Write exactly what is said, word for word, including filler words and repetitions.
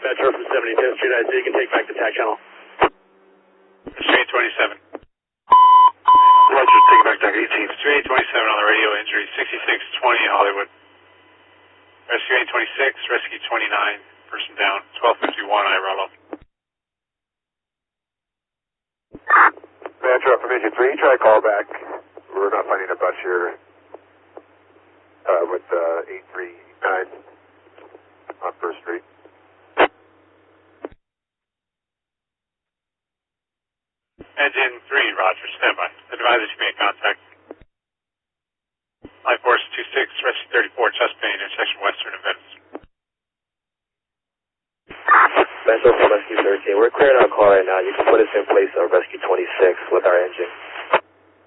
Metro from seventy-fifth Street, I see you can take back the tack channel. Street twenty-seven. Roger, take back tack eighteen. Street twenty-seven on the radio, injury sixty-six twenty Hollywood. Rescue eight twenty-six, rescue twenty-nine, person down, twelve fifty-one I Rollo. Metro from engine three, try call back. We're not finding a bus here uh, with uh, eight three nine on First Street. Engine three, Roger, standby. Advise that you made contact. Life Force two six, rescue thirty-four, chest pain, intersection Western and Venice. Metro from rescue thirteen, we're clearing our call right now. You can put us in place of rescue twenty-six with our engine.